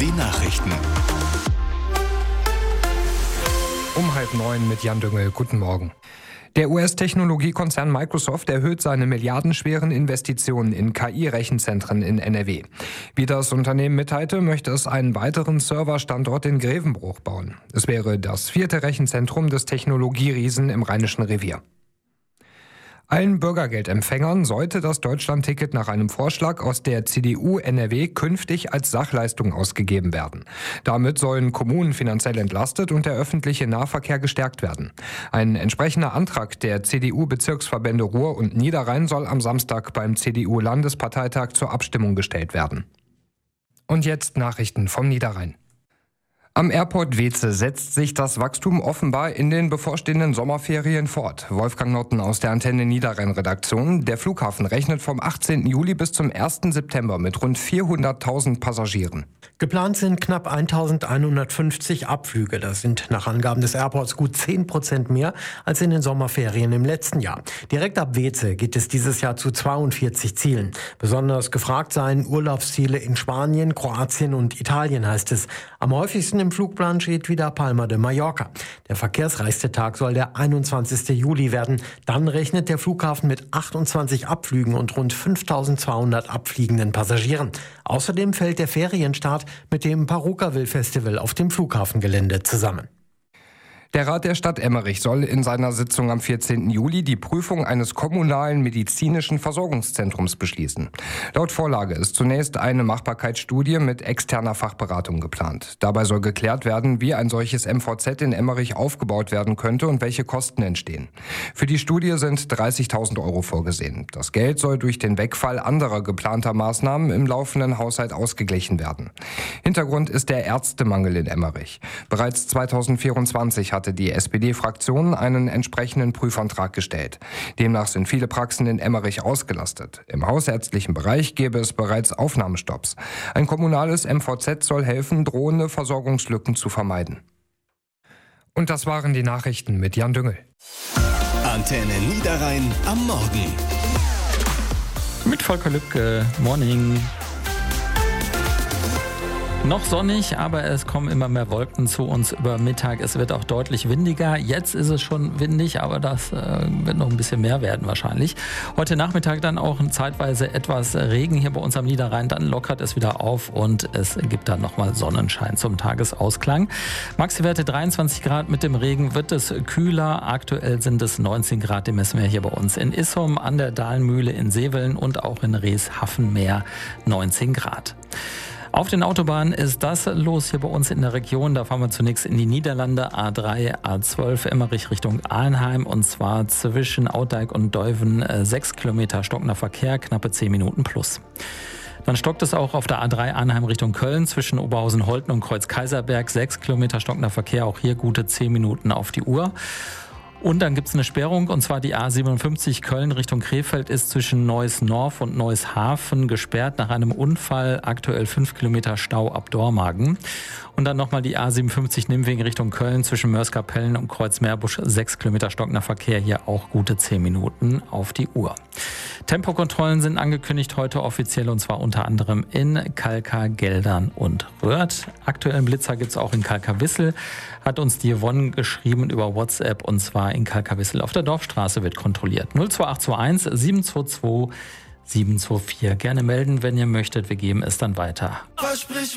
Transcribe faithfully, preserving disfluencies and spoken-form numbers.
Die Nachrichten. Um halb neun mit Jan Düngel. Guten Morgen. Der U S-Technologiekonzern Microsoft erhöht seine milliardenschweren Investitionen in K I-Rechenzentren in N R W. Wie das Unternehmen mitteilte, möchte es einen weiteren Serverstandort in Grevenbruch bauen. Es wäre das vierte Rechenzentrum des Technologieriesen im Rheinischen Revier. Allen Bürgergeldempfängern sollte das Deutschlandticket nach einem Vorschlag aus der C D U N R W künftig als Sachleistung ausgegeben werden. Damit sollen Kommunen finanziell entlastet und der öffentliche Nahverkehr gestärkt werden. Ein entsprechender Antrag der C D U-Bezirksverbände Ruhr und Niederrhein soll am Samstag beim C D U-Landesparteitag zur Abstimmung gestellt werden. Und jetzt Nachrichten vom Niederrhein. Am Airport Weeze setzt sich das Wachstum offenbar in den bevorstehenden Sommerferien fort. Wolfgang Notten aus der Antenne Niederrhein-Redaktion. Der Flughafen rechnet vom achtzehnten Juli bis zum ersten September mit rund vierhunderttausend Passagieren. Geplant sind knapp eintausendeinhundertfünfzig Abflüge. Das sind nach Angaben des Airports gut zehn Prozent mehr als in den Sommerferien im letzten Jahr. Direkt ab Weeze geht es dieses Jahr zu zweiundvierzig Zielen. Besonders gefragt seien Urlaubsziele in Spanien, Kroatien und Italien, heißt es. Am häufigsten im Flugplan steht wieder Palma de Mallorca. Der verkehrsreichste Tag soll der einundzwanzigsten Juli werden. Dann rechnet der Flughafen mit achtundzwanzig Abflügen und rund fünftausendzweihundert abfliegenden Passagieren. Außerdem fällt der Ferienstart mit dem Parukaville-Festival auf dem Flughafengelände zusammen. Der Rat der Stadt Emmerich soll in seiner Sitzung am vierzehnten Juli die Prüfung eines kommunalen medizinischen Versorgungszentrums beschließen. Laut Vorlage ist zunächst eine Machbarkeitsstudie mit externer Fachberatung geplant. Dabei soll geklärt werden, wie ein solches M V Z in Emmerich aufgebaut werden könnte und welche Kosten entstehen. Für die Studie sind dreißigtausend Euro vorgesehen. Das Geld soll durch den Wegfall anderer geplanter Maßnahmen im laufenden Haushalt ausgeglichen werden. Hintergrund ist der Ärztemangel in Emmerich. Bereits zweitausendvierundzwanzig hat die S P D-Fraktion einen entsprechenden Prüfantrag gestellt. Demnach sind viele Praxen in Emmerich ausgelastet. Im hausärztlichen Bereich gäbe es bereits Aufnahmestopps. Ein kommunales M V Z soll helfen, drohende Versorgungslücken zu vermeiden. Und das waren die Nachrichten mit Jan Düngel. Antenne Niederrhein am Morgen. Mit Volker Lübke. Morning. Noch sonnig, aber es kommen immer mehr Wolken zu uns über Mittag. Es wird auch deutlich windiger. Jetzt ist es schon windig, aber das äh, wird noch ein bisschen mehr werden wahrscheinlich. Heute Nachmittag dann auch zeitweise etwas Regen hier bei uns am Niederrhein. Dann lockert es wieder auf und es gibt dann nochmal Sonnenschein zum Tagesausklang. Maxi-Werte dreiundzwanzig Grad. Mit dem Regen wird es kühler. Aktuell sind es neunzehn Grad. Die messen wir hier bei uns in Issum, an der Dahlenmühle in Seveln und auch in Rees-Haffenmeer neunzehn Grad. Auf den Autobahnen ist das los hier bei uns in der Region. Da fahren wir zunächst in die Niederlande, A drei, A zwölf, Emmerich Richtung Arnheim, und zwar zwischen Outdijk und Deuven sechs Kilometer stockender Verkehr, knappe zehn Minuten plus. Dann stockt es auch auf der A drei Arnheim Richtung Köln zwischen Oberhausen-Holten und Kreuz-Kaiserberg, sechs Kilometer stockender Verkehr, auch hier gute zehn Minuten auf die Uhr. Und dann gibt es eine Sperrung, und zwar die A siebenundfünfzig Köln Richtung Krefeld ist zwischen Neuss-Norf und Neuss-Hafen gesperrt nach einem Unfall. Aktuell fünf Kilometer Stau ab Dormagen. Und dann nochmal die A siebenundfünfzig Nimwegen Richtung Köln zwischen Mörs-Kapellen und Kreuz-Meerbusch. sechs Kilometer stockender Verkehr, hier auch gute zehn Minuten auf die Uhr. Tempokontrollen sind angekündigt heute offiziell, und zwar unter anderem in Kalkar, Geldern und Röhrt. Aktuellen Blitzer gibt es auch in Kalkar-Wissel, hat uns die Yvonne geschrieben über WhatsApp, und zwar in Kalkar-Wissel auf der Dorfstraße wird kontrolliert. null zwei acht zwei eins sieben zwei zwei sieben zwei vier. Gerne melden, wenn ihr möchtet. Wir geben es dann weiter.